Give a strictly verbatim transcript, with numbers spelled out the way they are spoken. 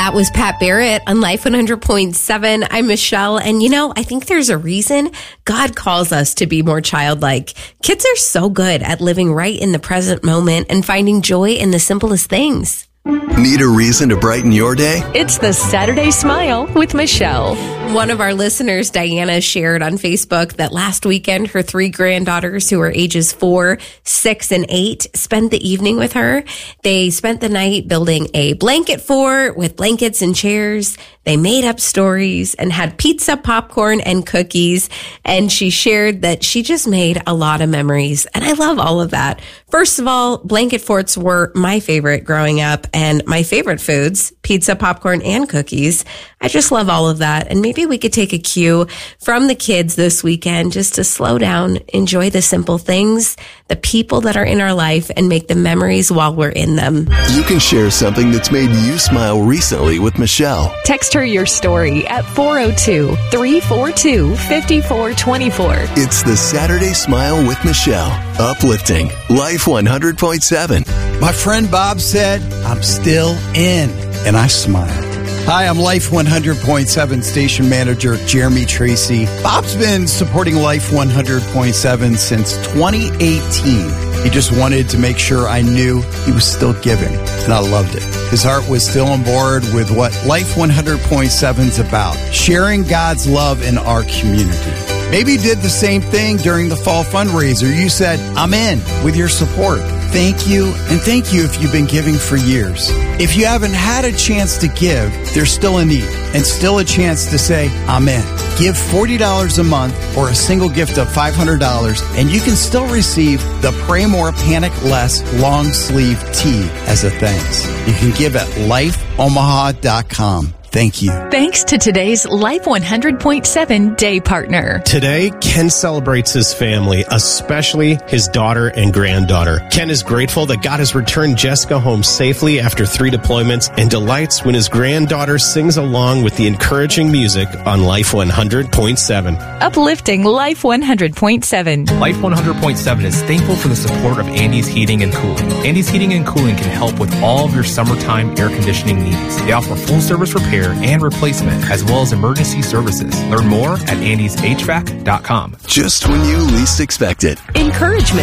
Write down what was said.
That was Pat Barrett on Life one hundred point seven. I'm Michelle, and you know, I think there's a reason God calls us to be more childlike. Kids are so good at living right in the present moment and finding joy in the simplest things. Need a reason to brighten your day? It's the Saturday Smile with Michelle. One of our listeners, Diana, shared on Facebook that last weekend her three granddaughters, who are ages four, six, and eight, spent the evening with her. They spent the night building a blanket fort with blankets and chairs. They made up stories and had pizza, popcorn, and cookies. And she shared that she just made a lot of memories. And I love all of that. First of all, blanket forts were my favorite growing up, and my favorite foods, pizza, popcorn, and cookies. I just love all of that. And maybe we could take a cue from the kids this weekend just to slow down, enjoy the simple things, the people that are in our life, and make the memories while we're in them. You can share something that's made you smile recently with Michelle. Text her your story at four oh two, three four two, five four two four. It's the Saturday Smile with Michelle. Uplifting Life one hundred point seven. My friend Bob said, I'm still in, and I smiled. Hi, I'm Life one hundred point seven station manager Jeremy Tracy. Bob's been supporting Life one hundred point seven since twenty eighteen. He just wanted to make sure I knew he was still giving, and I loved it. His heart was still on board with what Life one hundred point seven is about, sharing God's love in our community. Maybe you did the same thing during the fall fundraiser. You said, I'm in with your support. Thank you, and thank you if you've been giving for years. If you haven't had a chance to give, there's still a need and still a chance to say, I'm in. Give forty dollars a month or a single gift of five hundred dollars, and you can still receive the Pray More, Panic Less long sleeve tee as a thanks. You can give at life omaha dot com. Thank you. Thanks to today's Life one hundred point seven day partner. Today, Ken celebrates his family, especially his daughter and granddaughter. Ken is grateful that God has returned Jessica home safely after three deployments and delights when his granddaughter sings along with the encouraging music on Life one hundred point seven. Uplifting Life one hundred point seven. Life one hundred point seven is thankful for the support of Andy's Heating and Cooling. Andy's Heating and Cooling can help with all of your summertime air conditioning needs. They offer full service repair and replacement, as well as emergency services. Learn more at andys h v a c dot com. Just when you least expect it. Encouragement